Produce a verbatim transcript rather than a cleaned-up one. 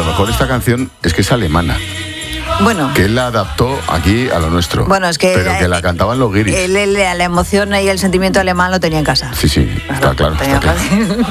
lo mejor esta canción es que es alemana. Bueno. Que él la adaptó aquí a lo nuestro. Bueno, es que... Pero que la cantaban los guiris. Él, él, la emoción y el sentimiento alemán lo tenía en casa. Sí, sí, está claro. Está claro.